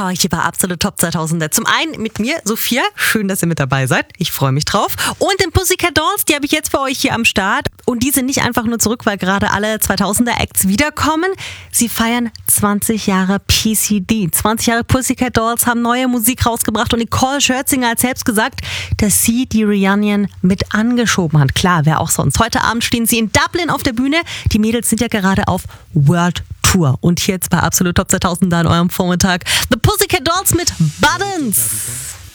Power hier bei Absolut Top 2000. Zum einen mit mir, Sophia. Schön, dass ihr mit dabei seid. Ich freue mich drauf. Und den Pussycat Dolls, die habe ich jetzt für euch hier am Start. Und die sind nicht einfach nur zurück, weil gerade alle 2000er-Acts wiederkommen. Sie feiern 20 Jahre PCD. 20 Jahre Pussycat Dolls haben neue Musik rausgebracht. Und Nicole Scherzinger hat selbst gesagt, dass sie die Reunion mit angeschoben hat. Klar, wer auch sonst. Heute Abend stehen sie in Dublin auf der Bühne. Die Mädels sind ja gerade auf World Tour. Und hier jetzt bei Absolut Top 2000 da in eurem Vormittag The Pussycat Dolls mit Buttons.